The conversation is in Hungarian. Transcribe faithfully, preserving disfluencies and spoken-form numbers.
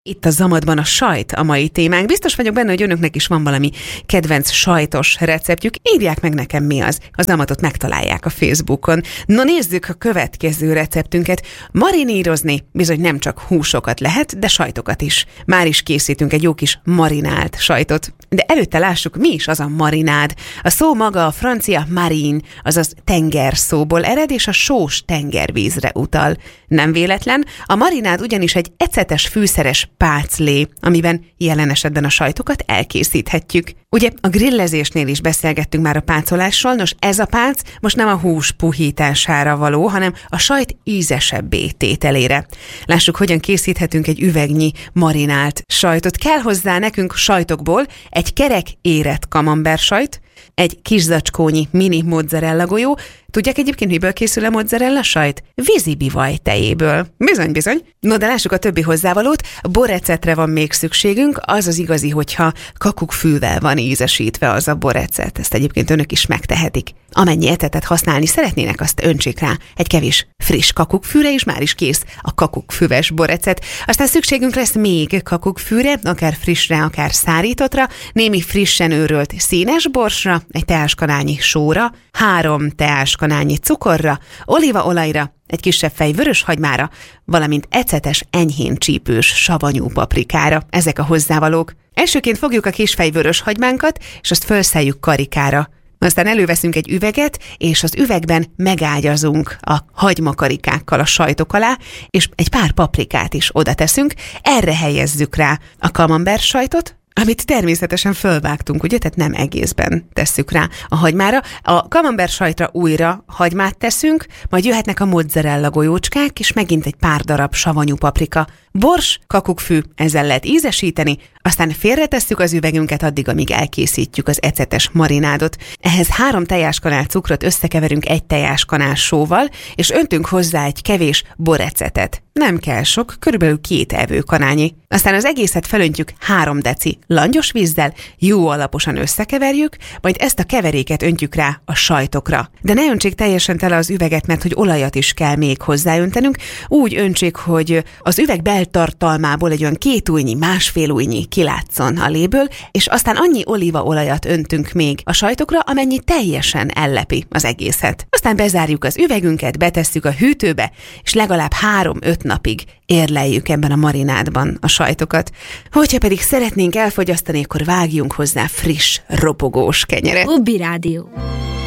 Itt a Zamadban a sajt a mai témánk. Biztos vagyok benne, hogy önöknek is van valami kedvenc sajtos receptjük. Írják meg nekem, mi az. A Zamadot megtalálják a Facebookon. Na nézzük a következő receptünket. Marinírozni bizony nem csak húsokat lehet, de sajtokat is. Már is készítünk egy jó kis marinált sajtot. De előtte lássuk, mi is az a marinád. A szó maga a francia marine, azaz tenger szóból ered, és a sós tengervízre utal. Nem véletlen, a marinád ugyanis egy ecetes fűszeres páclé, amiben jelen esetben a sajtokat elkészíthetjük. Ugye a grillezésnél is beszélgettünk már a pácolásról, nos ez a pác most nem a hús puhítására való, hanem a sajt ízesebbé tételére. Lássuk, hogyan készíthetünk egy üvegnyi marinált sajtot. Kell hozzá nekünk sajtokból egy kerek érett camembert sajt, egy kis zacskónyi mini mozzarella golyó. Tudják egyébként, miből készül a mozzarella sajt? Vízibivaj tejéből. Bizony, bizony. No, de lássuk a többi hozzávalót. Borrecetre van még szükségünk, az az igazi, hogyha kakukkfűvel van ízesítve az a borrecet. Ezt egyébként önök is megtehetik. Amennyi etetet használni szeretnének, azt öntsék rá egy kevés friss kakukkfűre, és már is kész a kakukkfüves borrecet. Aztán szükségünk lesz még kakukkfűre, akár frissre, akár szárítottra, némi frissen őrölt színes borsra, egy teáskanálnyi sóra, három teáskanálnyi cukorra, olívaolajra, egy kisebb fej vöröshagymára, valamint ecetes, enyhén csípős savanyú paprikára. Ezek a hozzávalók. Elsőként fogjuk a kisfej vöröshagymánkat, és azt felszeljük karikára. Aztán előveszünk egy üveget, és az üvegben megágyazunk a hagymakarikákkal a sajtok alá, és egy pár paprikát is oda teszünk. Erre helyezzük rá a camembert sajtot, amit természetesen fölvágtunk, ugye, tehát nem egészben tesszük rá a hagymára. A camembert sajtra újra hagymát teszünk, majd jöhetnek a mozzarella golyócskák, és megint egy pár darab savanyú paprika. Bors, kakukkfű, ezzel lehet ízesíteni, aztán félretesszük az üvegünket addig, amíg elkészítjük az ecetes marinádot. Ehhez három tejáskanál cukrot összekeverünk egy tejáskanál sóval, és öntünk hozzá egy kevés borrecetet. Nem kell sok, körülbelül két evőkanálnyi. Aztán az egészet felöntjük három deci langyos vízzel, jó alaposan összekeverjük, majd ezt a keveréket öntjük rá a sajtokra. De ne öntsék teljesen tele az üveget, mert hogy olajat is kell még hozzáöntenünk. Úgy öntsék, hogy az üveg beltartalmából egy olyan két ujjnyi, másfél ujjnyi kilátszon a léből, és aztán annyi olívaolajat öntünk még a sajtokra, amennyi teljesen ellepi az egészet. Aztán bezárjuk az üvegünket, betesszük a hűtőbe, és legalább három-öt napig érleljük ebben a marinádban a sajtokat. Hogyha pedig szeretnénk elfogyasztani, akkor vágjunk hozzá friss, ropogós kenyeret. Hobby Rádió.